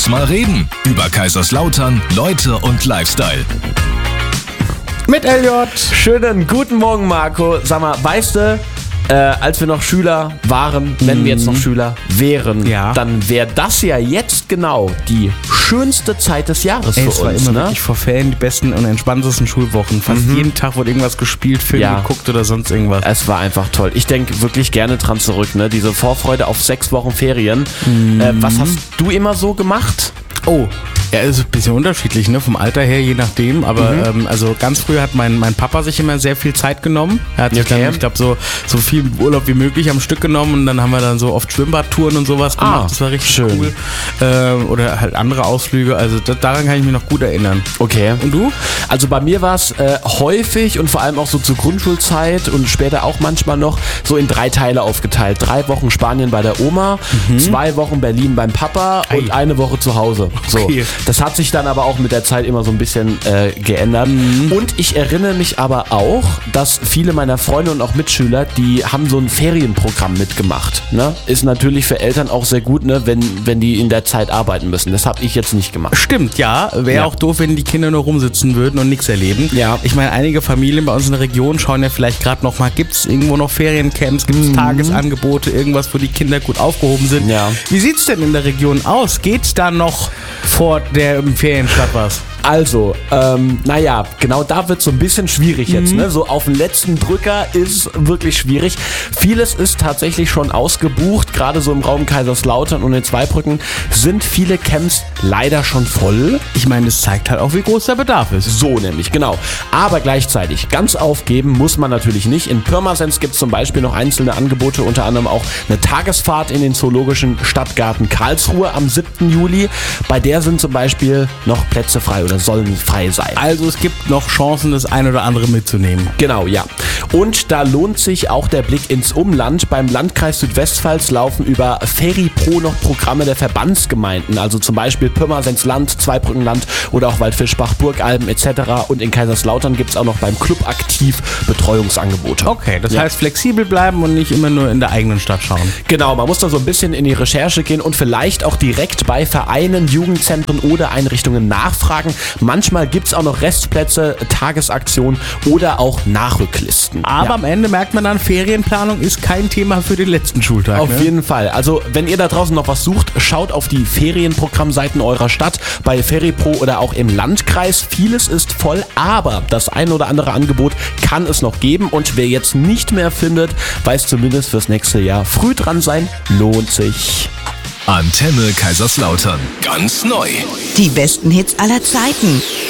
Lass mal reden. Über Kaiserslautern, Leute und Lifestyle. Mit Elliot. Schönen guten Morgen, Marco. Sag mal, weißt du, als wir noch Schüler waren, wenn wir jetzt noch Schüler wären, dann wäre das ja jetzt genau die schönste Zeit des Jahres für Es war uns. immer Ne? wirklich vor Ferien die besten und entspanntesten Schulwochen. Fast jeden Tag wurde irgendwas gespielt, Film geguckt oder sonst irgendwas. Es war einfach toll. Ich denke wirklich gerne dran zurück, ne? Diese Vorfreude auf 6 Wochen Ferien. Was hast du immer so gemacht? Oh, ja, ist ein bisschen unterschiedlich, ne? Vom Alter her, je nachdem. Aber also ganz früh hat mein Papa sich immer sehr viel Zeit genommen. Er hat sich dann, ich glaube, so viel Urlaub wie möglich am Stück genommen. Und dann haben wir dann so oft Schwimmbadtouren und sowas gemacht. Das war richtig schön. Cool. Oder halt andere Ausflüge. Also daran kann ich mich noch gut erinnern. Okay. Und du? Also bei mir war es häufig und vor allem auch so zur Grundschulzeit und später auch manchmal noch so in 3 Teile aufgeteilt. 3 Wochen Spanien bei der Oma, 2 Wochen Berlin beim Papa und 1 Woche zu Hause. So. Okay. Das hat sich dann aber auch mit der Zeit immer so ein bisschen geändert. Und ich erinnere mich aber auch, dass viele meiner Freunde und auch Mitschüler, die haben so ein Ferienprogramm mitgemacht. Ne? Ist natürlich für Eltern auch sehr gut, ne? wenn die in der Zeit arbeiten müssen. Das habe ich jetzt nicht gemacht. Stimmt, ja. Wäre auch doof, wenn die Kinder nur rumsitzen würden und nichts erleben. Ja. Ich meine, einige Familien bei uns in der Region schauen ja vielleicht gerade noch mal, gibt es irgendwo noch Feriencamps, gibt es Tagesangebote, irgendwas, wo die Kinder gut aufgehoben sind. Ja. Wie sieht es denn in der Region aus? Geht's da noch vor der Ferienstadt was? Also, genau da wird es so ein bisschen schwierig jetzt. Ne? So auf den letzten Drücker ist wirklich schwierig. Vieles ist tatsächlich schon ausgebucht. Gerade so im Raum Kaiserslautern und in Zweibrücken sind viele Camps leider schon voll. Ich meine, es zeigt halt auch, wie groß der Bedarf ist. So nämlich, genau. Aber gleichzeitig, ganz aufgeben muss man natürlich nicht. In Pirmasens gibt es zum Beispiel noch einzelne Angebote, unter anderem auch eine Tagesfahrt in den Zoologischen Stadtgarten Karlsruhe am 7. Juli. Bei der sind zum Beispiel noch Plätze frei oder sollen frei sein. Also es gibt noch Chancen, das ein oder andere mitzunehmen. Genau, ja. Und da lohnt sich auch der Blick ins Umland. Beim Landkreis Südwestpfalz laufen über FeriPro noch Programme der Verbandsgemeinden, also zum Beispiel Pirmasens Land, Zweibrückenland oder auch Waldfischbach, Burgalben etc. Und in Kaiserslautern gibt es auch noch beim Club aktiv Betreuungsangebote. Okay, das heißt flexibel bleiben und nicht immer nur in der eigenen Stadt schauen. Genau, man muss da so ein bisschen in die Recherche gehen und vielleicht auch direkt bei Vereinen, Jugendzentren oder Einrichtungen nachfragen. Manchmal gibt es auch noch Restplätze, Tagesaktionen oder auch Nachrücklisten. Aber am Ende merkt man dann, Ferienplanung ist kein Thema für den letzten Schultag. Auf jeden Fall. Also wenn ihr da draußen noch was sucht, schaut auf die Ferienprogrammseiten eurer Stadt, bei FeriPro oder auch im Landkreis. Vieles ist voll, aber das ein oder andere Angebot kann es noch geben. Und wer jetzt nicht mehr findet, weiß zumindest fürs nächste Jahr, früh dran sein lohnt sich. Antenne Kaiserslautern. Ganz neu. Die besten Hits aller Zeiten.